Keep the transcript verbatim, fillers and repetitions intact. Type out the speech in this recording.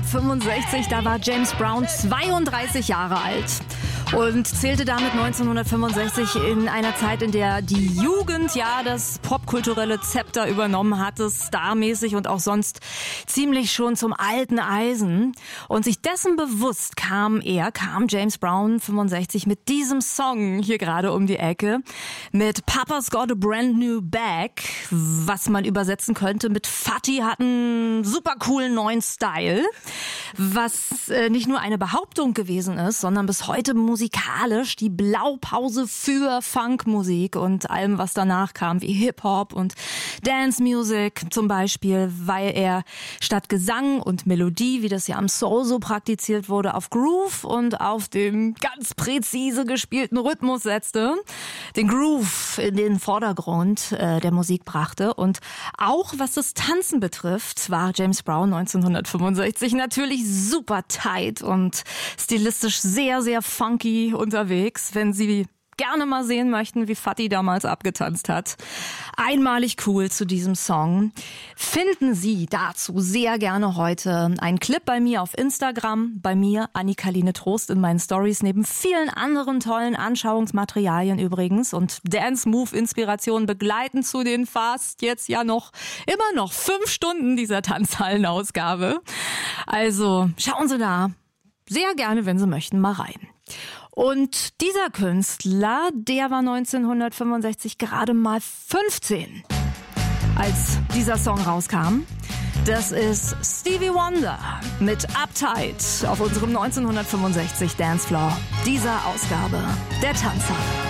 neunzehnhundertfünfundsechzig, da war James Brown zweiunddreißig Jahre alt und zählte damit neunzehnhundertfünfundsechzig in einer Zeit, in der die Jugend ja das popkulturelle Zepter übernommen hatte, starmäßig und auch sonst ziemlich schon zum alten Eisen. Und sich dessen bewusst kam er, kam James Brown fünfundsechzig mit diesem Song hier gerade um die Ecke, mit Papa's Got a Brand New Bag, was man übersetzen könnte mit Fatty hat einen super coolen neuen Style, was äh, nicht nur eine Behauptung gewesen ist, sondern bis heute musikalisch die Blaupause für Funkmusik und allem, was danach kam, wie Hip-Hop und Dance Music zum Beispiel, weil er statt Gesang und Melodie, wie das ja am Soul so praktiziert wurde, auf Groove und auf den ganz präzise gespielten Rhythmus setzte, den Groove in den Vordergrund äh, der Musik brachte. Und auch was das Tanzen betrifft, war James Brown neunzehnhundertfünfundsechzig natürlich super tight und stilistisch sehr, sehr funky unterwegs, wenn Sie gerne mal sehen möchten, wie Fatty damals abgetanzt hat. Einmalig cool zu diesem Song. Finden Sie dazu sehr gerne heute einen Clip bei mir auf Instagram, bei mir, Annika-Line Trost in meinen Stories, neben vielen anderen tollen Anschauungsmaterialien übrigens und Dance-Move-Inspirationen begleiten zu den fast jetzt ja noch, immer noch fünf Stunden dieser Tanzhallen-Ausgabe. Also schauen Sie da sehr gerne, wenn Sie möchten, mal rein. Und dieser Künstler, der war neunzehnhundertfünfundsechzig gerade mal fünfzehn, als dieser Song rauskam. Das ist Stevie Wonder mit Uptight auf unserem neunzehnhundertfünfundsechzig Dancefloor, dieser Ausgabe der Tanzhalle.